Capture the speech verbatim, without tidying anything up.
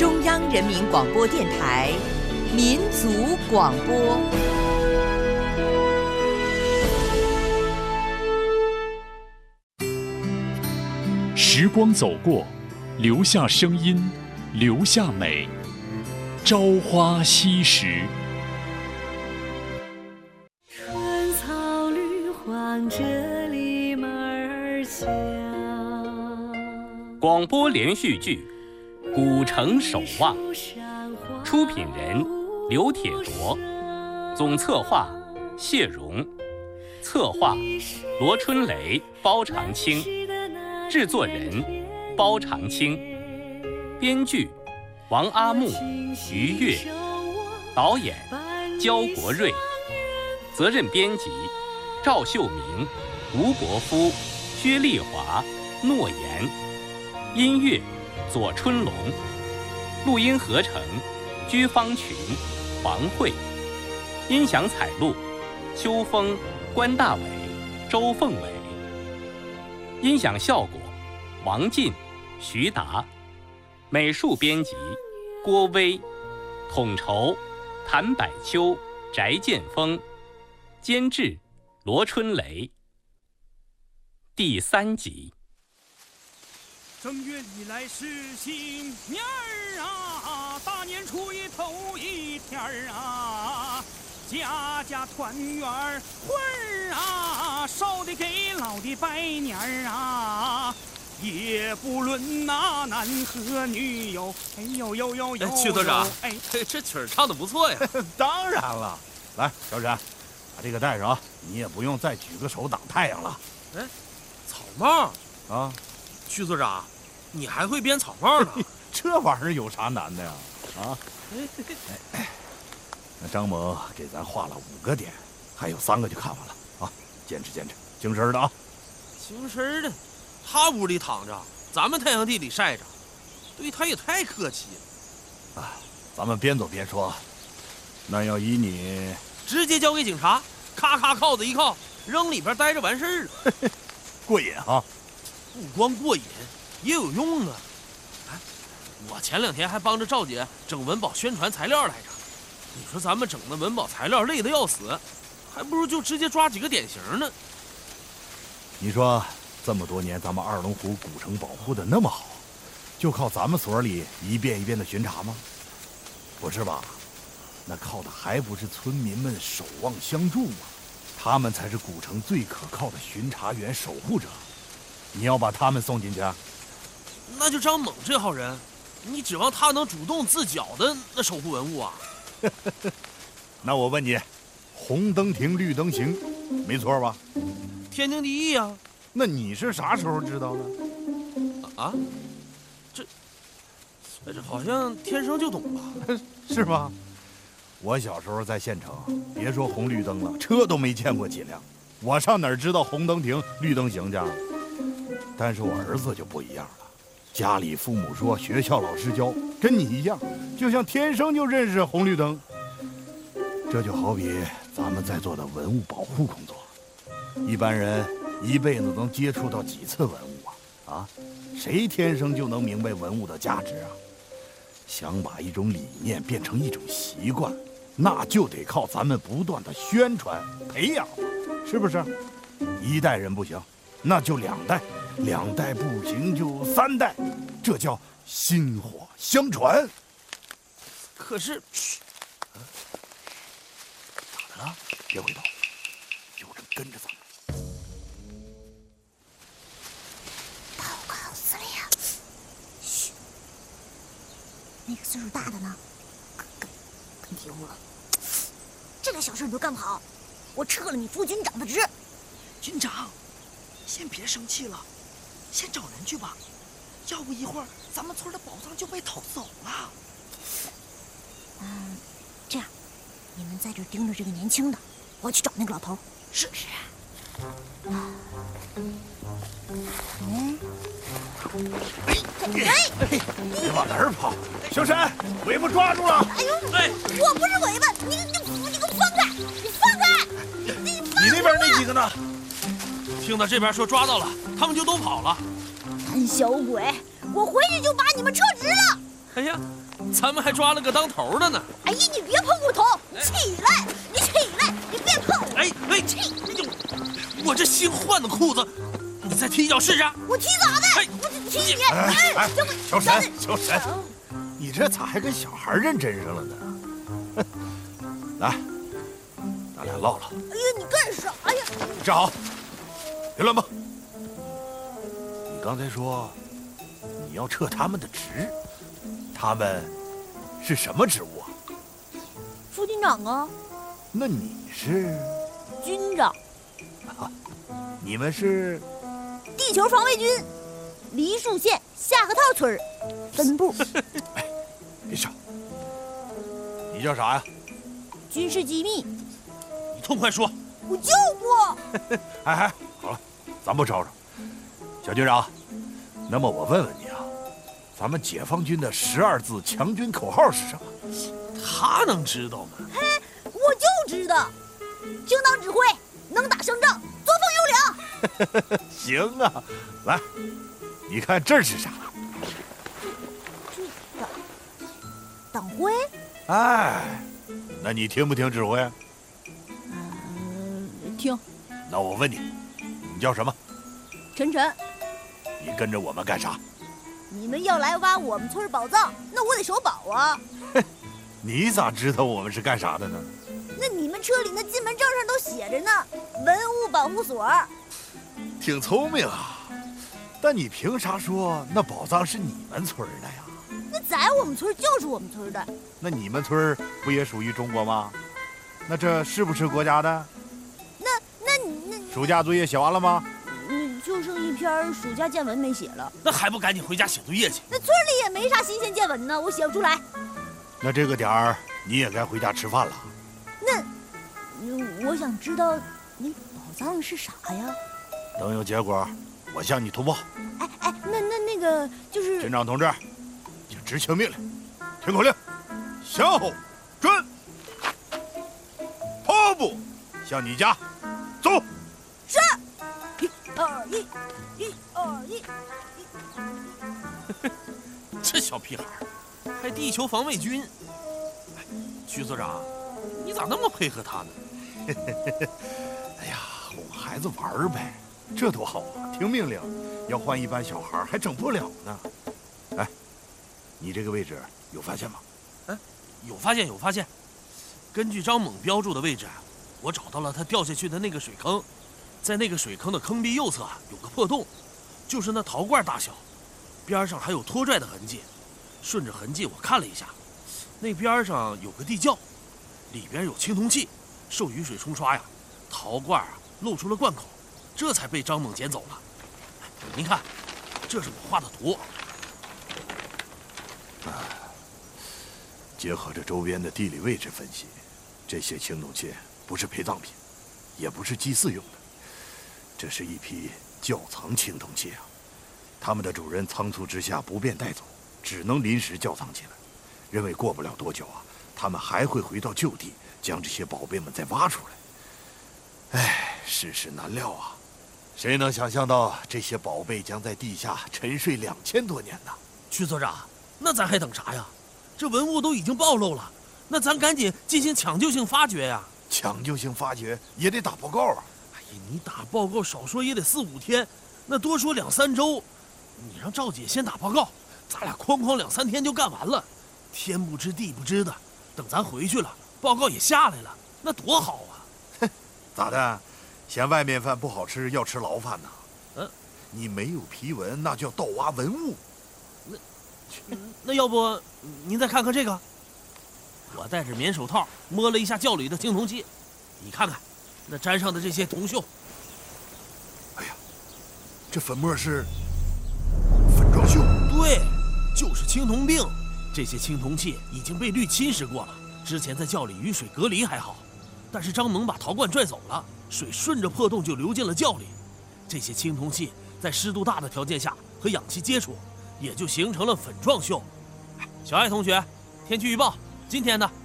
中央人民广播电台民族广播。 时光走过，留下声音，留下美。朝花夕拾。 春草绿黄这里门儿响。 广播连续剧《古城守望》，出品人刘铁铎，总策划谢荣，策划罗春雷、包长青，制作人包长青，编剧王阿木、于越，导演焦国瑞，责任编辑赵秀明、吴国夫、薛丽华、诺言，音乐左春龙，录音合成居方群、黄慧，音响采录秋风、关大伟、周凤伟，音响效果王进、徐达，美术编辑郭威，统筹谭百秋、翟建峰，监制罗春雷。第三集。 正月里来是新年儿啊，大年初一头一天儿啊，家家团圆会儿啊，少的给老的拜年儿啊，也不论那男和女哟，哎呦呦呦呦！ 哎，曲队长， 哎， 这曲儿唱的不错呀。 当然了，来，小沈，把这个戴上，你也不用再举个手挡太阳了。 哎，草帽啊， 曲队长，你还会编草帽呢？ 这玩意儿有啥难的呀？啊，哎，那张某给咱画了五个点，还有三个就看完了啊，坚持坚持，精神的啊。 精神的，他屋里躺着，咱们太阳地里晒着，对他也太客气了。啊，咱们边走边说。那要依你， 直接交给警察，咔咔铐子一铐，扔里边待着完事儿了。 过瘾啊！ 不光过瘾，也有用啊！哎，我前两天还帮着赵姐整文保宣传材料来着。你说咱们整的文保材料累得要死，还不如就直接抓几个典型呢。 你说这么多年咱们二龙湖古城保护的那么好，就靠咱们所里一遍一遍的巡查吗？不是吧？那靠的还不是村民们守望相助吗？他们才是古城最可靠的巡查员、守护者。你要把他们送进去？ 那就张猛这号人，你指望他能主动自缴的那守护文物啊？ 那我问你，红灯停，绿灯行，没错吧？ 天经地义啊。 那你是啥时候知道的？ 啊？这这好像天生就懂吧？ 是吗？我小时候在县城，别说红绿灯了，车都没见过几辆。我上哪儿知道红灯停，绿灯行去？但是我儿子就不一样了，家里父母说，学校老师教，跟你一样，就像天生就认识红绿灯。这就好比咱们在做的文物保护工作，一般人一辈子能接触到几次文物啊？啊，谁天生就能明白文物的价值啊？想把一种理念变成一种习惯，那就得靠咱们不断的宣传培养，是不是？一代人不行，那就两代，两代不行就三代，这叫薪火相传。 可是， 啊、咋的了？别回头，有人跟着咱们。 报告司令。嘘，那个岁数大的呢？跟跟跟嘀咕了。这个小事你都干不好，我撤了你副军长的职。 军长，先别生气了，先找人去吧，要不一会儿咱们村的宝藏就被偷走了。 嗯，这样，你们在这盯着这个年轻的，我去找那个老头。 是是。 嗯。 哎，你往哪儿跑？小沈，尾巴抓住了！ 哎呦，哎，我不是尾巴，你你你给我放开！你放开！你放开！ 你那边那几个呢？ 听到这边说抓到了，他们就都跑了。 胆小鬼，我回去就把你们撤职了。 哎呀， 呀，咱们还抓了个当头的呢！ 哎呀，你别碰我头！起来，你起来，你别碰我！ 哎哎， 起！ 我这新换的裤子，你再踢一脚试试？ 我踢咋的？ 哎， 我踢你！ 哎哎， 这我小沈，小沈，你这咋还跟小孩认真上了呢？来，咱俩唠唠。 哎呀，你干啥呀？ 你站好，别乱蹦。你刚才说你要撤他们的职，他们是什么职务啊？ 副军长啊。 那你是？ 军长。 啊，你们是？ 地球防卫军，梨树县下河套村分部。 哎，别吵。你叫啥呀？ 军事机密。 你痛快说。 我就不。 哎哎，好了，咱不吵吵。小军长，那么我问问你啊，咱们解放军的十二字强军口号是什么？ 他能知道吗？ 嘿，我就知道，听党指挥，能打胜仗，作风优良。 行啊，来，你看这是啥？ 党党徽？ 哎，那你听不听指挥？ 嗯、呃，听。 那我问你，你叫什么？ 晨晨。 你跟着我们干啥？ 你们要来挖我们村宝藏，那我得守保啊。 你咋知道我们是干啥的呢？ 那你们车里那进门证上都写着呢，文物保护所。 挺聪明啊，但你凭啥说那宝藏是你们村的呀？ 那在我们村就是我们村的。 那你们村不也属于中国吗？那这是不是国家的？ 那那你那暑假作业写完了吗？ 嗯，就剩一篇暑假见闻没写了。 那还不赶紧回家写作业去？ 那村里也没啥新鲜见闻呢，我写不出来。 那这个点儿你也该回家吃饭了。 那，嗯，我想知道那宝藏是啥呀？ 等有结果，我向你通报。 哎哎，那那那个就是。 军长同志，请执行命令，听口令，向后转，跑步向你家走。 是。一二一，一二一，一二一。这小屁孩还地球防卫军。哎，徐所长，你咋那么配合他呢？ 哎呀，哄孩子玩呗，这多好啊！听命令，要换一般小孩还整不了呢。哎，你这个位置有发现吗？ 哎，有发现，有发现。根据张猛标注的位置，我找到了他掉下去的那个水坑。在那个水坑的坑壁右侧有个破洞，就是那陶罐大小，边上还有拖拽的痕迹。顺着痕迹我看了一下，那边上有个地窖，里边有青铜器，受雨水冲刷呀，陶罐啊露出了罐口，这才被张猛捡走了。您看，这是我画的图。 啊，结合着周边的地理位置分析，这些青铜器不是陪葬品，也不是祭祀用的，这是一批窖藏青铜器啊。他们的主人仓促之下不便带走，只能临时窖藏起来，认为过不了多久啊，他们还会回到旧地，将这些宝贝们再挖出来。唉，世事难料啊，谁能想象到这些宝贝将在地下沉睡两千多年呢？ 徐所长，那咱还等啥呀？这文物都已经暴露了，那咱赶紧进行抢救性发掘呀！ 抢救性发掘也得打报告啊！ 哎呀，你打报告少说也得四五天，那多说两三周。你让赵姐先打报告，咱俩哐哐两三天就干完了，天不知地不知的。等咱回去了，报告也下来了，那多好啊！ 哼，咋的？嫌外面饭不好吃，要吃牢饭呢？ 嗯、啊， 你没有批文，那叫盗挖文物。 那，那要不您再看看这个？我戴着棉手套摸了一下窖里的青铜器，你看看，那沾上的这些铜锈。 哎呀，这粉末是粉状锈。 对，就是青铜锭。这些青铜器已经被氯侵蚀过了，之前在窖里雨水隔离还好，但是张猛把陶罐拽走了，水顺着破洞就流进了窖里。这些青铜器在湿度大的条件下和氧气接触，也就形成了粉状锈。小艾同学，天气预报今天呢